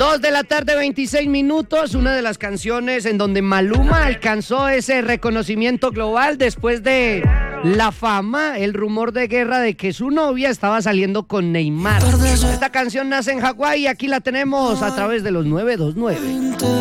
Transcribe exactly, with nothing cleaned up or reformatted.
Dos de la tarde, veintiséis minutos, una de las canciones en donde Maluma alcanzó ese reconocimiento global después de la fama, el rumor de guerra de que su novia estaba saliendo con Neymar. Esta canción nace en Hawái y aquí la tenemos a través de los nueve dos nueve.